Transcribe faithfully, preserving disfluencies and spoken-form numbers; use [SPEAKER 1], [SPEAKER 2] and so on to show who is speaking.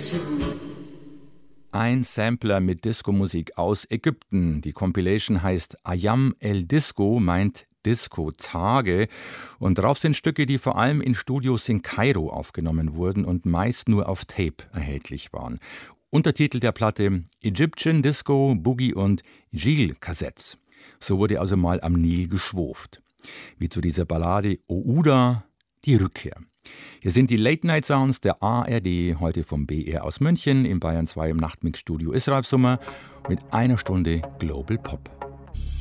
[SPEAKER 1] Ein Sampler mit Disco-Musik aus Ägypten. Die Compilation heißt Ayam El Disco, meint Disco-Tage. Und drauf sind Stücke, die vor allem in Studios in Kairo aufgenommen wurden und meist nur auf Tape erhältlich waren. Untertitel der Platte: Egyptian Disco, Boogie und Gil-Kassetts. So wurde also mal am Nil geschwurft. Wie zu dieser Ballade Ouda, die Rückkehr. Hier sind die Late-Night-Sounds der A R D, heute vom B R aus München. Im Bayern zwei im Nachtmix-Studio ist Ralf Summer mit einer Stunde Global Pop.